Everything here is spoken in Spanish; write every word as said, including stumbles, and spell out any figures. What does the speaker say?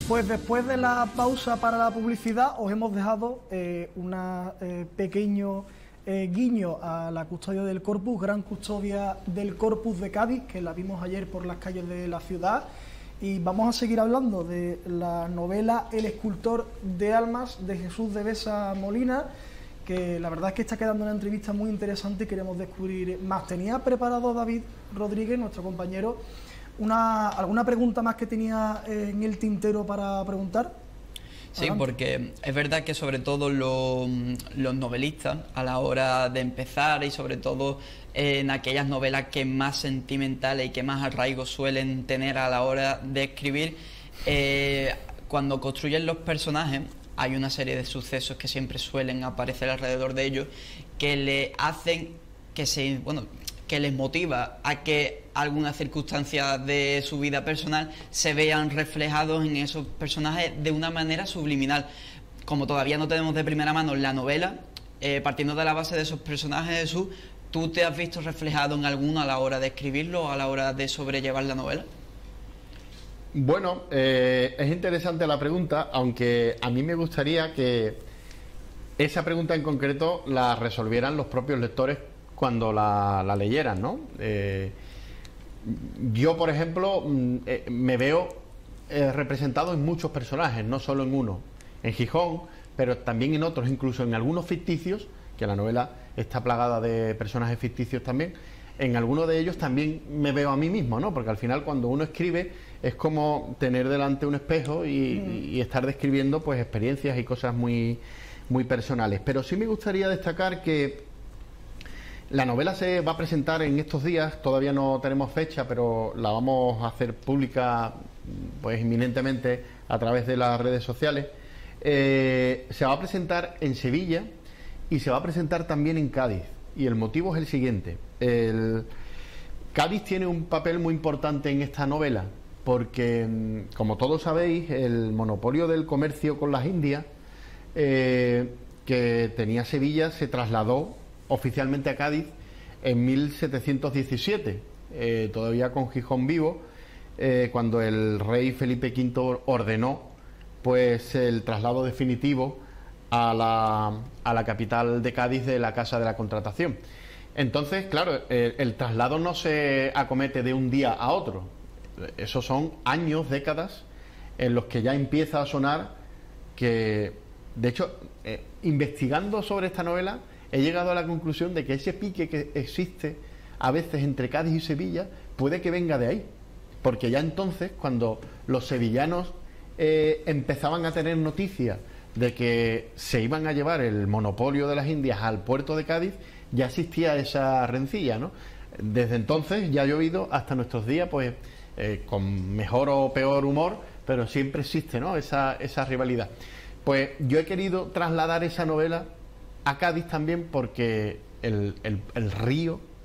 Pues después de la pausa para la publicidad os hemos dejado eh, un eh, pequeño eh, guiño a la custodia del Corpus, gran custodia del Corpus de Cádiz, que la vimos ayer por las calles de la ciudad, y vamos a seguir hablando de la novela El escultor de almas de Jesús de Besa Molina, que la verdad es que está quedando una entrevista muy interesante y queremos descubrir más. Tenía preparado David Rodríguez, nuestro compañero, Una, ¿alguna pregunta más que tenía en el tintero para preguntar? Sí, Adelante. Porque es verdad que sobre todo los, los novelistas, a la hora de empezar y sobre todo en aquellas novelas que más sentimentales y que más arraigo suelen tener a la hora de escribir, eh, cuando construyen los personajes hay una serie de sucesos que siempre suelen aparecer alrededor de ellos que le hacen que se... bueno, que les motiva a que algunas circunstancias de su vida personal se vean reflejados en esos personajes de una manera subliminal. Como todavía no tenemos de primera mano la novela, eh, partiendo de la base de esos personajes, Jesús, ¿tú te has visto reflejado en alguno a la hora de escribirlo o a la hora de sobrellevar la novela? Bueno, eh, es interesante la pregunta, aunque a mí me gustaría que esa pregunta en concreto la resolvieran los propios lectores cuando la, la leyeran, ¿no? Eh, yo, por ejemplo, eh, me veo eh, representado en muchos personajes, no solo en uno. En Gijón, pero también en otros, incluso en algunos ficticios, que la novela está plagada de personajes ficticios también. En algunos de ellos también me veo a mí mismo, ¿no? Porque al final cuando uno escribe es como tener delante un espejo y, mm. y estar describiendo pues experiencias y cosas muy, muy personales. Pero sí me gustaría destacar que la novela se va a presentar en estos días, todavía no tenemos fecha, pero la vamos a hacer pública pues inminentemente a través de las redes sociales. Eh, se va a presentar en Sevilla y se va a presentar también en Cádiz. Y el motivo es el siguiente. El... Cádiz tiene un papel muy importante en esta novela, porque, como todos sabéis, el monopolio del comercio con las Indias eh, que tenía Sevilla se trasladó oficialmente a Cádiz en mil setecientos diecisiete, eh, todavía con Gijón vivo, eh, cuando el rey Felipe quinto ordenó pues el traslado definitivo a la, a la capital de Cádiz de la Casa de la Contratación. Entonces, claro, el, el traslado no se acomete de un día a otro. Esos son años, décadas, en los que ya empieza a sonar que, de hecho, eh, investigando sobre esta novela, he llegado a la conclusión de que ese pique que existe a veces entre Cádiz y Sevilla puede que venga de ahí, porque ya entonces, cuando los sevillanos eh, empezaban a tener noticias de que se iban a llevar el monopolio de las Indias al puerto de Cádiz, ya existía esa rencilla, ¿no? Desde entonces ya ha llovido hasta nuestros días, pues eh, con mejor o peor humor, pero siempre existe, ¿no? esa, esa rivalidad. Pues yo he querido trasladar esa novela a Cádiz también porque el, el, el río